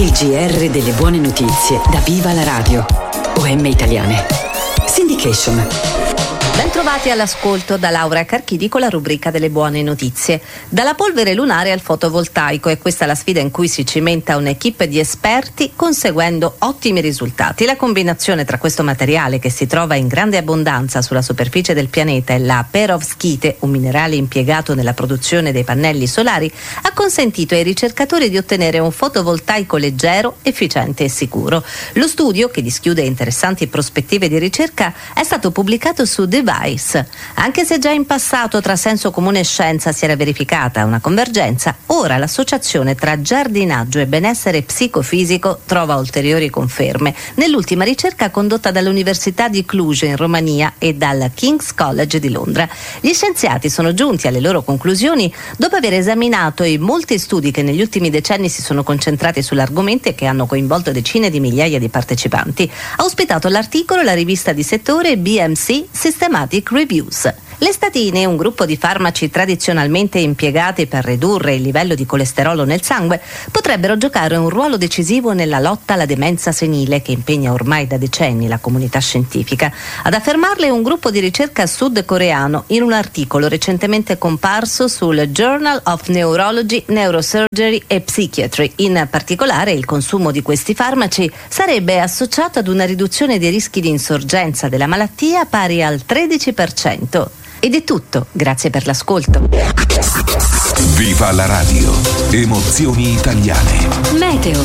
Il GR delle buone notizie da Viva la Radio. OM Italiane. Syndication. Bentrovati all'ascolto da Laura Carchidi con la rubrica delle buone notizie. Dalla polvere lunare al fotovoltaico, è questa la sfida in cui si cimenta un'equipe di esperti conseguendo ottimi risultati. La combinazione tra questo materiale che si trova in grande abbondanza sulla superficie del pianeta e la perovskite, un minerale impiegato nella produzione dei pannelli solari, ha consentito ai ricercatori di ottenere un fotovoltaico leggero, efficiente e sicuro. Lo studio, che dischiude interessanti prospettive di ricerca, è stato pubblicato su Device. Anche se già in passato tra senso comune e scienza si era verificata una convergenza, ora l'associazione tra giardinaggio e benessere psicofisico trova ulteriori conferme nell'ultima ricerca condotta dall'Università di Cluj in Romania e dal King's College di Londra. Gli scienziati sono giunti alle loro conclusioni dopo aver esaminato i molti studi che negli ultimi decenni si sono concentrati sull'argomento e che hanno coinvolto decine di migliaia di partecipanti. Ha ospitato l'articolo la rivista di settore BMC Systematic Reviews. Le statine, un gruppo di farmaci tradizionalmente impiegati per ridurre il livello di colesterolo nel sangue, potrebbero giocare un ruolo decisivo nella lotta alla demenza senile che impegna ormai da decenni la comunità scientifica. Ad affermarle un gruppo di ricerca sudcoreano in un articolo recentemente comparso sul Journal of Neurology, Neurosurgery e Psychiatry. In particolare, il consumo di questi farmaci sarebbe associato ad una riduzione dei rischi di insorgenza della malattia pari al 13%. Ed è tutto, grazie per l'ascolto. Viva la radio, emozioni italiane. Meteo.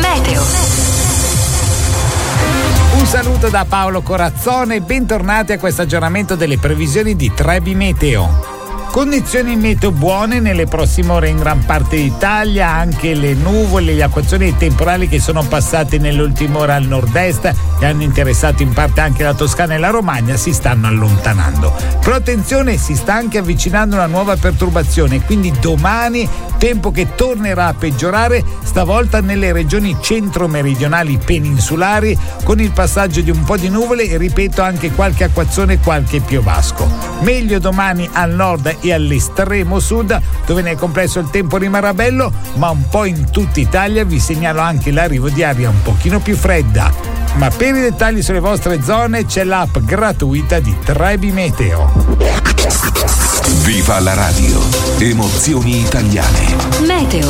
Un saluto da Paolo Corazzone e bentornati a questo aggiornamento delle previsioni di Trebi Meteo. Condizioni meteo buone nelle prossime ore in gran parte d'Italia, anche le nuvole, gli acquazzoni e i temporali che sono passati nell'ultima ora al nord-est e hanno interessato in parte anche la Toscana e la Romagna si stanno allontanando. Però attenzione, si sta anche avvicinando una nuova perturbazione, quindi domani tempo che tornerà a peggiorare, stavolta nelle regioni centro-meridionali peninsulari, con il passaggio di un po' di nuvole e ripeto anche qualche acquazzone e qualche piovasco. Meglio domani al nord e all'estremo sud, dove nel complesso il tempo rimarrà bello, ma un po' in tutta Italia vi segnalo anche l'arrivo di aria un pochino più fredda. Ma per i dettagli sulle vostre zone c'è l'app gratuita di Trebi Meteo. Viva la radio, emozioni italiane. Meteo.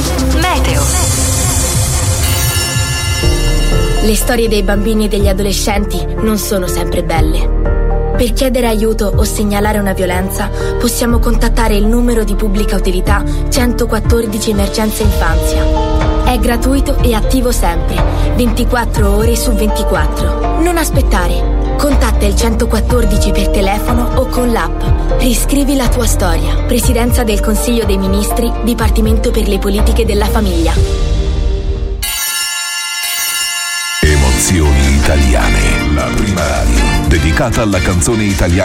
Le storie dei bambini e degli adolescenti non sono sempre belle. Per chiedere aiuto o segnalare una violenza possiamo contattare il numero di pubblica utilità 114 Emergenza Infanzia. È gratuito e attivo sempre, 24 ore su 24. Non aspettare. Contatta il 114 per telefono o con l'app. Riscrivi la tua storia. Presidenza del Consiglio dei Ministri, Dipartimento per le Politiche della Famiglia. Emozioni italiane, la prima radio dedicata alla canzone italiana